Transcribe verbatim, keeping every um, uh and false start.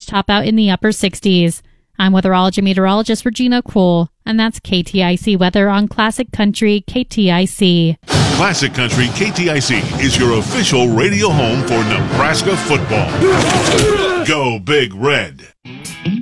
top out in the upper sixties. I'm weatherology meteorologist Regina Cole, and that's K T I C weather on Classic Country K T I C. Classic Country K T I C is your official radio home for Nebraska football. Go Big Red.